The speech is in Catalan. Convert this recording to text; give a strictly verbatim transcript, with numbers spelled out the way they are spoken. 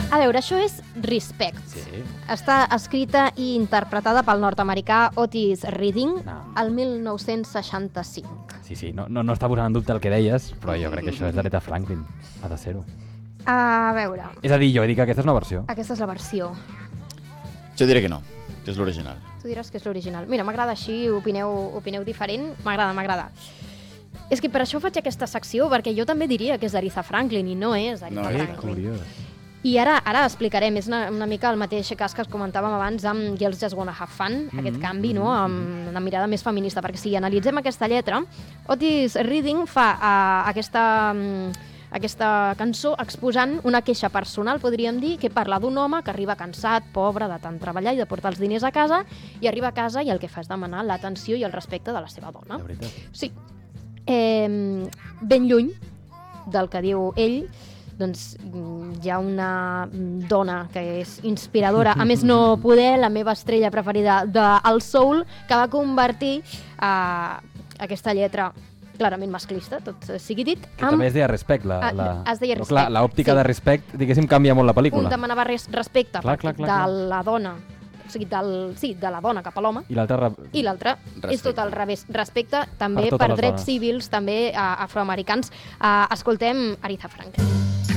A veure, això és Respect. Sí. Està escrita i interpretada pel nord-americà Otis Redding No. el mil nou-cents seixanta-cinc. Sí, sí, no, no, no està posant en dubte el que deies, però jo crec que això és d'Aretha Franklin. Ha de ser-ho. A veure, És a dir, jo he dit que aquesta és una versió. aquesta és la versió. Jo diré que no, que és l'original. Tu diràs que és l'original. Mira, m'agrada així, opineu, opineu diferent. M'agrada, m'agrada. És que per això faig aquesta secció, perquè jo també diria que és d'Aretha Franklin i no és d'Aretha No és. Franklin. Curiós. I ara ara explicarem, és una, una mica el mateix cas que comentàvem abans amb Girls Just Wanna Have Fun, mm -hmm. aquest canvi, no?, amb una mirada més feminista, perquè si analitzem aquesta lletra, Otis Redding fa uh, aquesta, um, aquesta cançó exposant una queixa personal, podríem dir, que parla d'un home que arriba cansat, pobre, de tant treballar i de portar els diners a casa, i arriba a casa i el que fa és demanar l'atenció i el respecte de la seva dona. De veritat. Sí. Eh, ben lluny del que diu ell, doncs hi ha una dona que és inspiradora, a més no poder, la meva estrella preferida del soul, que va convertir uh, aquesta lletra clarament masclista, tot sigui dit. Que amb... també es deia Respect. La, Ah, la... es deia Però, Respect, clar, l'òptica sí. de Respect, diguéssim, canvia molt la pel·lícula. Un demanava res, respecte Clar, clar, clar, de clar. la dona, o sigui, del, sí, de la dona cap a l'home, I l'altre... Re... i l'altre és tot al revés. Respecte també Per per, totes per les drets dones. civils, també uh, afroamericans. Uh, escoltem Aretha Franklin.